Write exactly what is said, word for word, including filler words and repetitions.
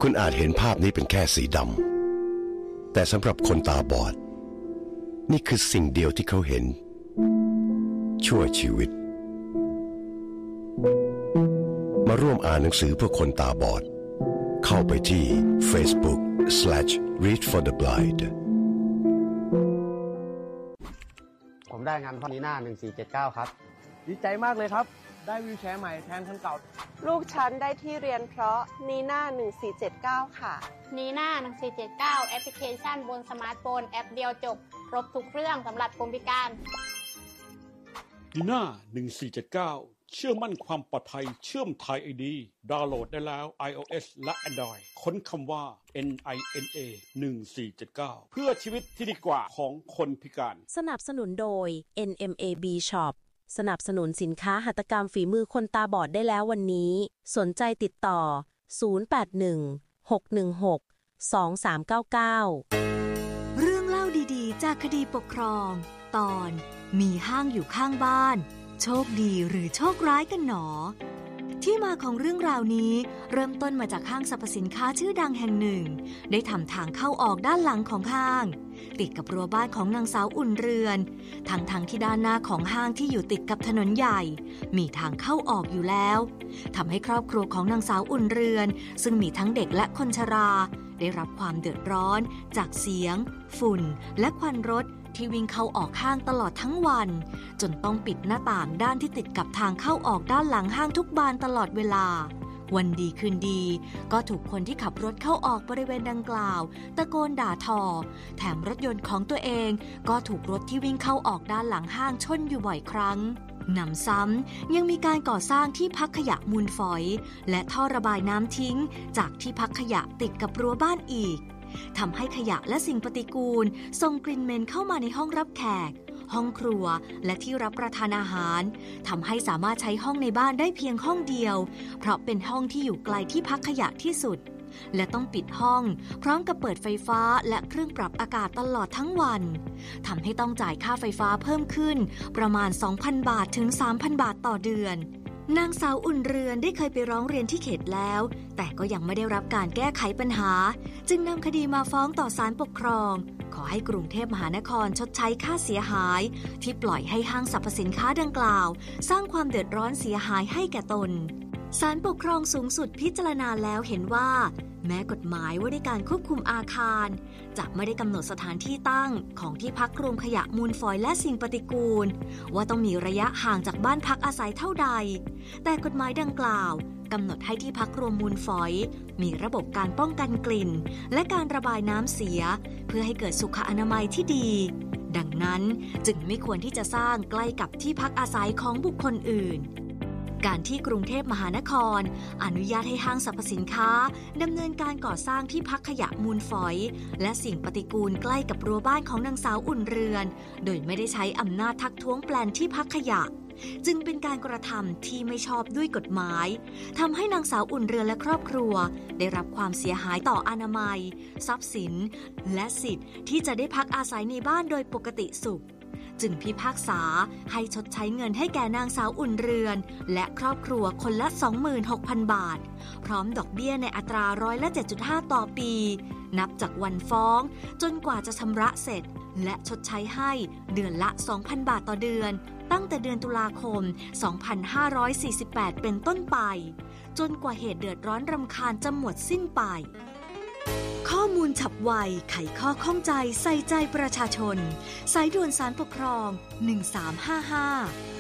คุณอาจเห็นภาพนี้เป็นแค่สีดำแต่สำหรับคนตาบอดนี่คือสิ่งเดียวที่เขาเห็นชั่วชีวิตมาร่วมอ่านหนังสือเพื่อคนตาบอดเข้าไปที่ Facebook slash read for the blind ผมได้งานพ่อนีน่าหนึ่งสี่เจ็ดเก้าครับดีใจมากเลยครับได้วีลแชร์ใหม่แทนคันเก่าลูกฉันได้ที่เรียนเพราะนีน่าหนึ่งสี่เจ็ดเก้าค่ะนีน่าหนึ่งสี่เจ็ดเก้าแอปพลิเคชันบนสมาร์ทโฟนแอปเดียวจบครบทุกเรื่องสำหรับคนพิการนีน่าหนึ่งสี่เจ็ดเก้าเชื่อมั่นความปลอดภัยเชื่อมไทย ไอ ดี ดาวน์โหลดได้แล้ว iOS และ Android ค้นคำว่า เอ็น ไอ เอ็น เอ หนึ่งสี่เจ็ดเก้า เพื่อชีวิตที่ดีกว่าของคนพิการสนับสนุนโดย เอ็น เอ็ม เอ บี Shop สนับสนุนสินค้าหัตถกรรมฝีมือคนตาบอดได้แล้ววันนี้สนใจติดต่อศูนย์ แปด หนึ่ง หก หนึ่ง หก สอง สาม เก้า เก้าเรื่องเล่าดีๆจากคดีปกครองตอนมีห้างอยู่ข้างบ้านโชคดีหรือโชคร้ายกันหนอที่มาของเรื่องราวนี้เริ่มต้นมาจากห้างสรรพสินค้าชื่อดังแห่งหนึ่งได้ทำทางเข้าออกด้านหลังของห้างติดกับรั้วบ้านของนางสาวอุ่นเรือนทั้งทางที่ด้านหน้าของห้างที่อยู่ติดกับถนนใหญ่มีทางเข้าออกอยู่แล้วทำให้ครอบครัวของนางสาวอุ่นเรือนซึ่งมีทั้งเด็กและคนชราได้รับความเดือดร้อนจากเสียงฝุ่นและควันรถที่วิ่งเข้าออกห้างตลอดทั้งวันจนต้องปิดหน้าต่างด้านที่ติดกับทางเข้าออกด้านหลังห้างทุกบานตลอดเวลาวันดีคืนดีก็ถูกคนที่ขับรถเข้าออกบริเวณดังกล่าวตะโกนด่าทอแถมรถยนต์ของตัวเองก็ถูกรถที่วิ่งเข้าออกด้านหลังห้างชนอยู่บ่อยครั้งหนำซ้ำยังมีการก่อสร้างที่พักขยะมูลฝอยและท่อระบายน้ำทิ้งจากที่พักขยะติดกับรั้วบ้านอีกทำให้ขยะและสิ่งปฏิกูลส่งกลิ่นเหม็นเข้ามาในห้องรับแขกห้องครัวและที่รับประทานอาหารทำให้สามารถใช้ห้องในบ้านได้เพียงห้องเดียวเพราะเป็นห้องที่อยู่ไกลที่พักขยะที่สุดและต้องปิดห้องพร้อมกับเปิดไฟฟ้าและเครื่องปรับอากาศตลอดทั้งวันทำให้ต้องจ่ายค่าไฟฟ้าเพิ่มขึ้นประมาณ สองพัน บาทถึง สามพัน บาทต่อเดือนนางสาวอุ่นเรือนได้เคยไปร้องเรียนที่เขตแล้วแต่ก็ยังไม่ได้รับการแก้ไขปัญหาจึงนำคดีมาฟ้องต่อศาลปกครองขอให้กรุงเทพมหานครชดใช้ค่าเสียหายที่ปล่อยให้ห้างสรรพสินค้าดังกล่าวสร้างความเดือดร้อนเสียหายให้แก่ตนศาลปกครองสูงสุดพิจารณาแล้วเห็นว่าแม้กฎหมายว่าด้วยการควบคุมอาคารจะไม่ได้กำหนดสถานที่ตั้งของที่พักรวมขยะมูลฝอยและสิ่งปฏิกูลว่าต้องมีระยะห่างจากบ้านพักอาศัยเท่าใดแต่กฎหมายดังกล่าวกำหนดให้ที่พักรวมมูลฝอยมีระบบการป้องกันกลิ่นและการระบายน้ำเสียเพื่อให้เกิดสุขอนามัยที่ดีดังนั้นจึงไม่ควรที่จะสร้างใกล้กับที่พักอาศัยของบุคคลอื่นการที่กรุงเทพมหานครอนุญาตให้ห้างสรรพสินค้าดำเนินการก่อสร้างที่พักขยะมูลฝอยและสิ่งปฏิกูลใกล้กับรั้วบ้านของนางสาวอุ่นเรือนโดยไม่ได้ใช้อำนาจทักท้วงแปลนที่พักขยะจึงเป็นการกระทำที่ไม่ชอบด้วยกฎหมายทำให้นางสาวอุ่นเรือนและครอบครัวได้รับความเสียหายต่ออนามัยทรัพย์สินและสิทธิ์ที่จะได้พักอาศัยในบ้านโดยปกติสุขจึงพิพากษาให้ชดใช้เงินให้แก่นางสาวอุ่นเรือนและครอบครัวคนละ สองหมื่นหกพัน บาทพร้อมดอกเบี้ยในอัตราร้อยละ เจ็ดจุดห้า ต่อปีนับจากวันฟ้องจนกว่าจะชำระเสร็จและชดใช้ให้เดือนละ สองพัน บาทต่อเดือนตั้งแต่เดือนตุลาคม สองพันห้าร้อยสี่สิบแปด เป็นต้นไปจนกว่าเหตุเดือดร้อนรำคาญจะหมดสิ้นไปข้อมูลฉับไวไขข้อข้องใจใส่ใจประชาชนสายด่วนศาลปกครองหนึ่งสามห้าห้า